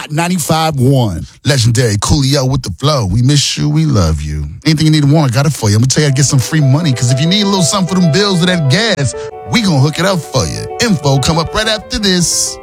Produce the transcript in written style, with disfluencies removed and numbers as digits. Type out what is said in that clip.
Hot 95.1. Legendary Coolio with the flow. We miss you. We love you. Anything you need and want, I got it for you. I'm going to tell you how to get some free money, because if you need a little something for them bills or that gas, we going to hook it up for you. Info come up right after this.